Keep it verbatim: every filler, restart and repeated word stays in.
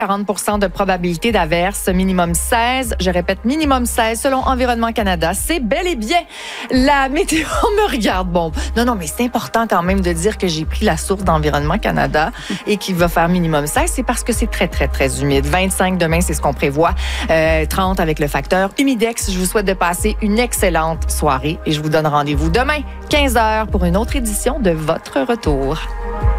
quarante pour cent de probabilité d'averse, minimum seize. Je répète, minimum seize selon Environnement Canada. C'est bel et bien la météo me regarde. Bon, non, non, mais c'est important quand même de dire que j'ai pris la source d'Environnement Canada et qu'il va faire minimum seize. C'est parce que c'est très, très, très humide. vingt-cinq demain, c'est ce qu'on prévoit. Euh, trente avec le facteur Humidex. Je vous souhaite de passer une excellente soirée et je vous donne rendez-vous demain, quinze heures, pour une autre édition de Votre Retour.